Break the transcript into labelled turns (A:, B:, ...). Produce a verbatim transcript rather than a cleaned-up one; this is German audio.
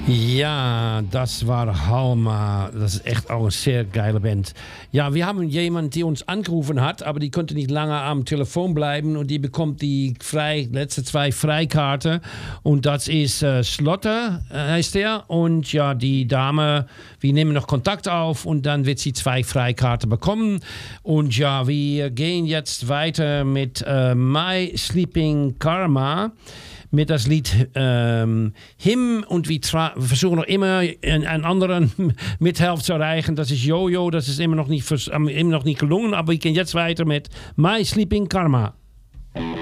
A: Ja, das war Halma. Das ist echt auch eine sehr geile Band. Ja, wir haben jemanden, die uns angerufen hat, aber die konnte nicht lange am Telefon bleiben und die bekommt die frei, letzte zwei Freikarten. Und das ist äh, Slotter, äh, heißt der. Und ja, die Dame, wir nehmen noch Kontakt auf und dann wird sie zwei Freikarten bekommen. Und ja, wir gehen jetzt weiter mit äh, My Sleeping Karma. Mit das Lied ähm, Him und wir, tra- wir versuchen noch immer einen, einen anderen Mithelfer zu erreichen. Das ist Jojo, das ist immer noch nicht, vers- immer noch nicht gelungen, aber wir gehen jetzt weiter mit My Sleeping Karma.